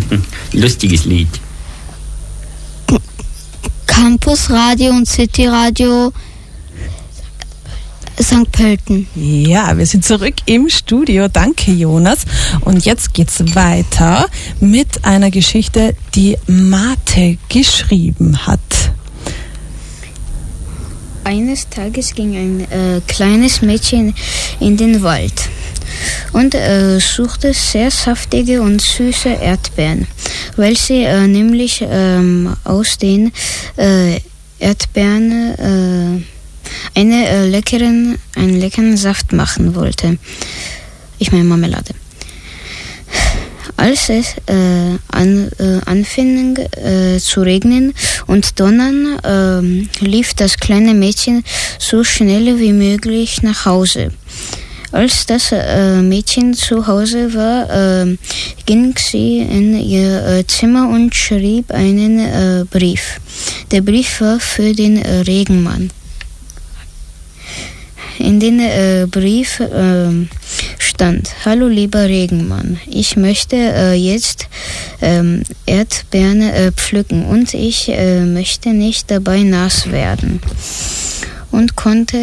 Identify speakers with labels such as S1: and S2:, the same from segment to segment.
S1: Lustiges Lied.
S2: Campus Radio und City Radio St. Pölten.
S3: Ja, wir sind zurück im Studio. Danke, Jonas. Und jetzt geht's weiter mit einer Geschichte, die Mate geschrieben hat.
S2: Eines Tages ging ein kleines Mädchen in den Wald und suchte sehr saftige und süße Erdbeeren, weil sie nämlich aus den Erdbeeren einen leckeren Saft machen wollte. Ich meine Marmelade. Als es anfing zu regnen und donnern, lief das kleine Mädchen so schnell wie möglich nach Hause. Als das Mädchen zu Hause war, ging sie in ihr Zimmer und schrieb einen Brief. Der Brief war für den Regenmann. In den Brief stand: Hallo lieber Regenmann, ich möchte jetzt Erdbeeren pflücken und ich möchte nicht dabei nass werden. Und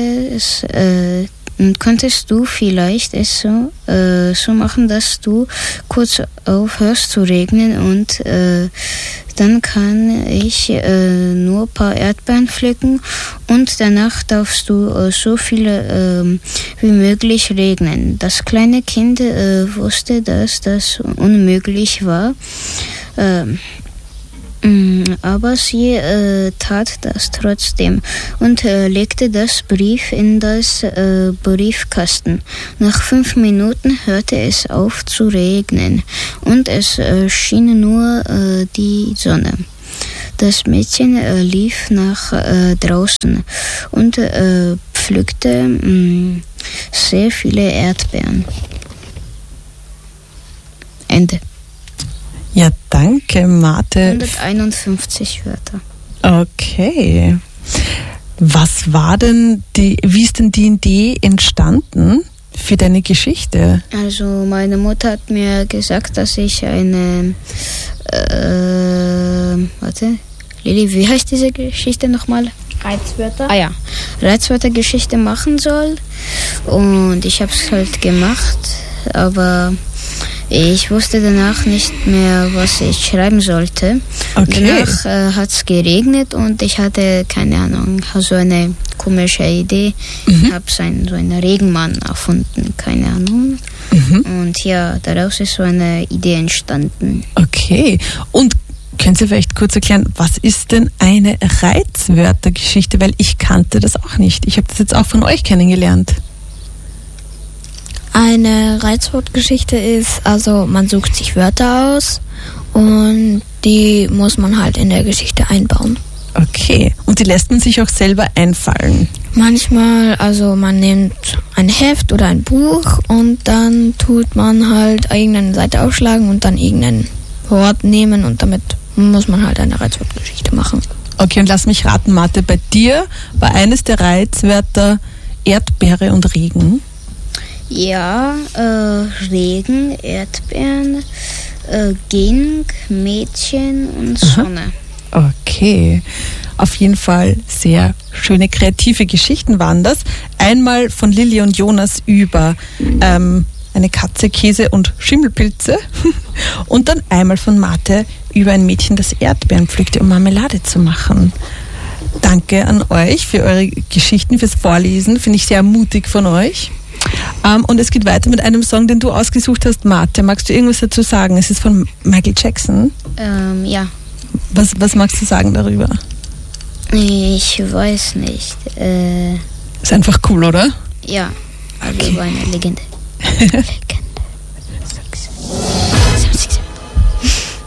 S2: konntest du vielleicht es so machen, dass du kurz aufhörst zu regnen und dann kann ich nur ein paar Erdbeeren pflücken und danach darfst du so viele wie möglich regnen. Das kleine Kind wusste, dass das unmöglich war. Aber sie tat das trotzdem und legte das Brief in das Briefkasten. Nach 5 Minuten hörte es auf zu regnen und es schien nur die Sonne. Das Mädchen lief nach draußen und pflückte sehr viele Erdbeeren. Ende.
S3: Ja, danke, Mate.
S2: 151 Wörter.
S3: Okay. Wie ist denn die Idee entstanden für deine Geschichte?
S2: Also meine Mutter hat mir gesagt, dass ich eine Lili, wie heißt diese Geschichte nochmal?
S4: Reizwörter.
S2: Ah ja, Reizwörtergeschichte machen soll. Und ich habe es halt gemacht, aber ich wusste danach nicht mehr, was ich schreiben sollte.
S3: Okay.
S2: Danach hat es geregnet und ich hatte, keine Ahnung, so eine komische Idee. Ich habe so einen Regenmann erfunden, keine Ahnung. Und ja, daraus ist so eine Idee entstanden.
S3: Okay. Und können Sie vielleicht kurz erklären, was ist denn eine Reizwörtergeschichte? Weil ich kannte das auch nicht. Ich habe das jetzt auch von euch kennengelernt.
S4: Eine Reizwortgeschichte ist, also man sucht sich Wörter aus und die muss man halt in der Geschichte einbauen.
S3: Okay. Und die lässt man sich auch selber einfallen?
S4: Manchmal, also man nimmt ein Heft oder ein Buch und dann tut man halt irgendeine Seite aufschlagen und dann irgendein Wort nehmen und damit muss man halt eine Reizwortgeschichte machen.
S3: Okay, und lass mich raten, Mate, bei dir war eines der Reizwörter Erdbeere und Regen?
S2: Ja, Regen, Erdbeeren, Ging, Mädchen und Sonne.
S3: Okay, auf jeden Fall sehr schöne kreative Geschichten waren das. Einmal von Lilly und Jonas über eine Katze, Käse und Schimmelpilze und dann einmal von Mate über ein Mädchen, das Erdbeeren pflückte, um Marmelade zu machen. Danke an euch für eure Geschichten, fürs Vorlesen. Finde ich sehr mutig von euch. Und es geht weiter mit einem Song, den du ausgesucht hast, Mate. Magst du irgendwas dazu sagen? Es ist von Michael Jackson.
S2: Ja.
S3: Was magst du sagen darüber?
S2: Ich weiß nicht.
S3: Ist einfach cool, oder?
S2: Ja, also
S3: Okay.
S2: war eine Legende.